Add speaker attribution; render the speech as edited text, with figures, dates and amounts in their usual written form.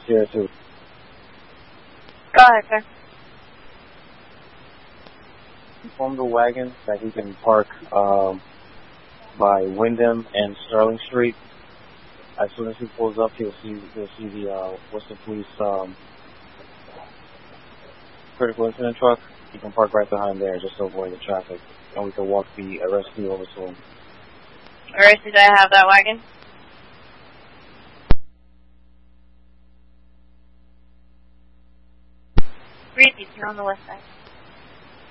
Speaker 1: Sierra 2.
Speaker 2: Go ahead, sir.
Speaker 1: Inform the wagon that he can park by Wyndham and Sterling Street. As soon as he pulls up, he'll see the Worcester Police critical incident truck. He can park right behind there just to avoid the traffic, and we can walk the arrestee over to him.
Speaker 2: Arrestee, do I have that wagon? Repeat, you're on the west side.